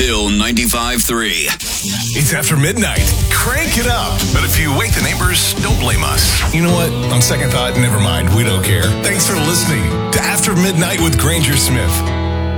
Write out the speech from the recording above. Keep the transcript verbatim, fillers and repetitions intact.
Hill ninety-five three. It's after midnight. Crank it up. But if you wake the neighbors, don't blame us. You know what? On second thought, never mind. We don't care. Thanks for listening to After Midnight with Granger Smith.